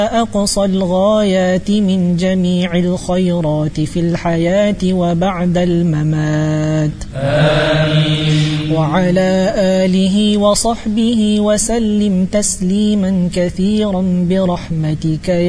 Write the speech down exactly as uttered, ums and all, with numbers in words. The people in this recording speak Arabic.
أقصى الغايات من جميع الخيرات في الحياة وبعد الممات. آمين. وعلى آله وصحبه وسلم تسليما كثيرا برحمتك